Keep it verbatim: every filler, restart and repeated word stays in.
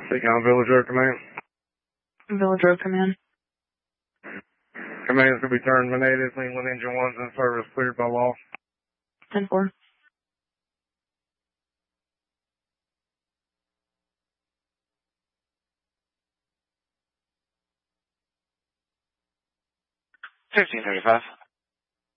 Speaking on Village Road Command. Village Road Command. Command is to be turned Venatus, England engine one's in service, cleared by law. ten four. fifteen thirty-five.